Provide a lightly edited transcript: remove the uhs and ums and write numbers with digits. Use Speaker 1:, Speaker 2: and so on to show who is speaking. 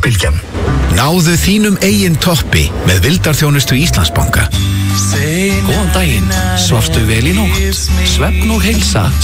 Speaker 1: Landsbylgjan.
Speaker 2: Náðu þínum eigin toppi með vildarþjónustu Íslandsbanka.
Speaker 3: Góðan daginn, svafstu vel í nótt? Svefn og heilsa